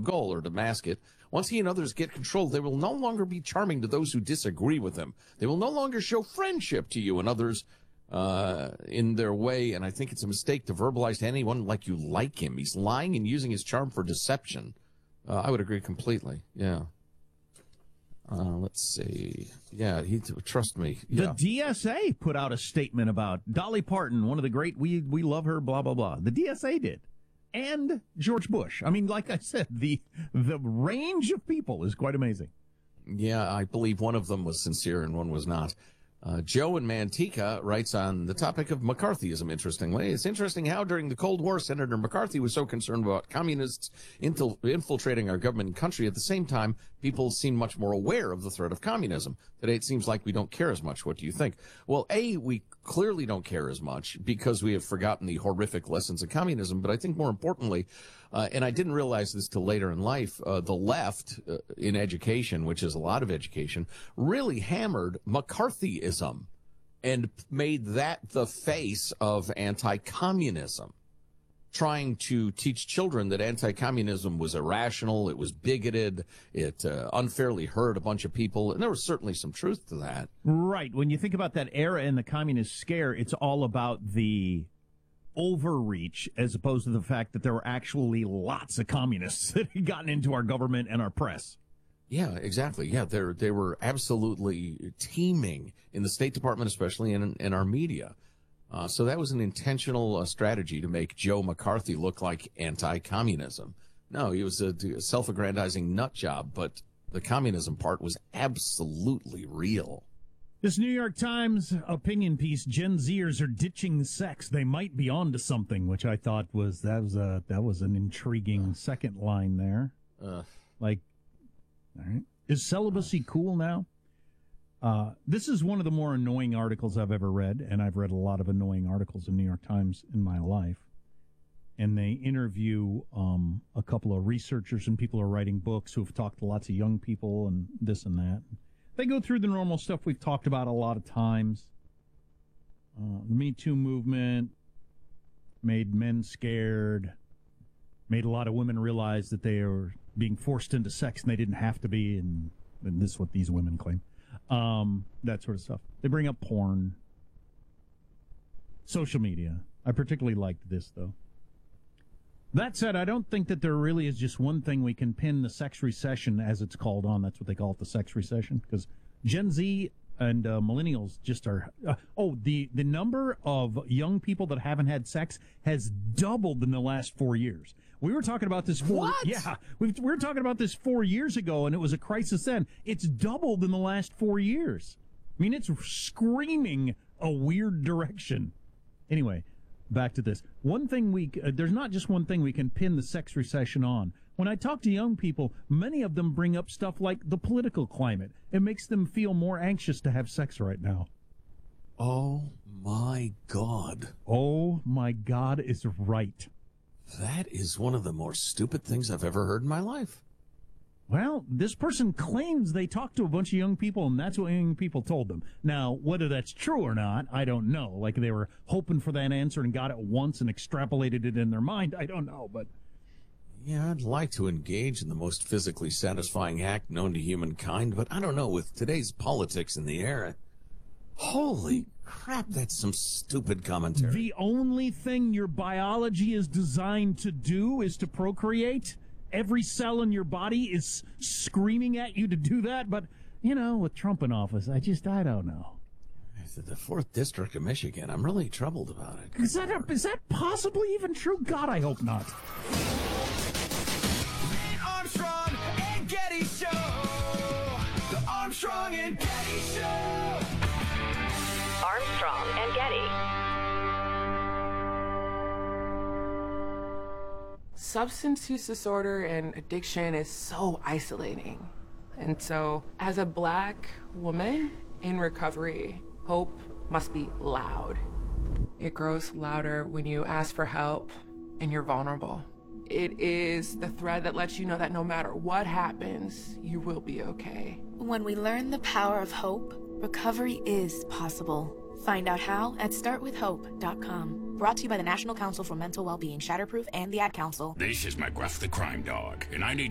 a goal, or to mask it. Once he and others get control, they will no longer be charming to those who disagree with him. They will no longer show friendship to you and others in their way, and I think it's a mistake to verbalize to anyone like you like him. He's lying and using his charm for deception. I would agree completely. Yeah. Let's see. Yeah, trust me. Yeah. The DSA put out a statement about Dolly Parton, one of the great, we love her, blah, blah, blah. The DSA did. And George Bush. I mean, like I said, the range of people is quite amazing. Yeah, I believe one of them was sincere and one was not. Joe in Manteca writes on the topic of McCarthyism, interestingly. It's interesting how during the Cold War, Senator McCarthy was so concerned about communists infiltrating our government and country. At the same time, people seem much more aware of the threat of communism. Today, it seems like we don't care as much. What do you think? Well, we clearly don't care as much because we have forgotten the horrific lessons of communism. But I think more importantly, and I didn't realize this till later in life, the left in education, which is a lot of education, really hammered McCarthyism and made that the face of anti-communism, trying to teach children that anti-communism was irrational, it was bigoted, it unfairly hurt a bunch of people, and there was certainly some truth to that. Right. When you think about that era and the communist scare, it's all about the overreach as opposed to the fact that there were actually lots of communists that had gotten into our government and our press. Yeah, exactly. Yeah, they were absolutely teeming in the State Department, especially in our media. So that was an intentional strategy to make Joe McCarthy look like anti-communism. No, he was a self-aggrandizing nut job, but the communism part was absolutely real. This New York Times opinion piece, Gen Zers are ditching sex. They might be onto something, which I thought was an intriguing second line there. All right. Is celibacy cool now? This is one of the more annoying articles I've ever read, and I've read a lot of annoying articles in New York Times in my life. And they interview a couple of researchers and people who are writing books who have talked to lots of young people and this and that. They go through the normal stuff we've talked about a lot of times. The Me Too movement made men scared, made a lot of women realize that they are being forced into sex and they didn't have to be, and this is what these women claim. That sort of stuff. They bring up porn, social media. I particularly liked this, though. That said, I don't think that there really is just one thing we can pin the sex recession, as it's called, on. That's what they call it, the sex recession, because Gen Z and millennials just are... the number of young people that haven't had sex has doubled in the last 4 years. We were talking about this What? Yeah, we were talking about this 4 years ago, and it was a crisis then. It's doubled in the last 4 years. I mean, it's screaming a weird direction. Anyway, back to this. One thing there's not just one thing we can pin the sex recession on. When I talk to young people, many of them bring up stuff like the political climate. It makes them feel more anxious to have sex right now. Oh, my God. Oh, my God is right. That is one of the more stupid things I've ever heard in my life. Well, this person claims they talked to a bunch of young people, and that's what young people told them. Now, whether that's true or not, I don't know. Like they were hoping for that answer and got it once and extrapolated it in their mind. I don't know, but... Yeah, I'd like to engage in the most physically satisfying act known to humankind, but I don't know, with today's politics in the air, holy crap, that's some stupid commentary. The only thing your biology is designed to do is to procreate? Every cell in your body is screaming at you to do that, but, with Trump in office, I don't know. The 4th District of Michigan, I'm really troubled about it. Is that possibly even true? God, I hope not. Armstrong and Getty Show. The Armstrong and Getty Show. Armstrong and Getty. Substance use disorder and addiction is so isolating. And so, as a Black woman in recovery, hope must be loud. It grows louder when you ask for help and you're vulnerable. It is the thread that lets you know that no matter what happens, you will be okay. When we learn the power of hope, recovery is possible. Find out how at startwithhope.com. Brought to you by the National Council for Mental Wellbeing, Shatterproof, and the Ad Council. This is McGruff the Crime Dog, and I need